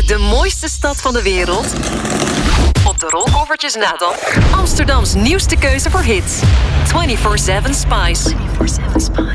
de mooiste stad van de wereld? Op de rolkoffertjes na dan Amsterdams nieuwste keuze voor hits. 24/7 Spice. 24/7 Spice.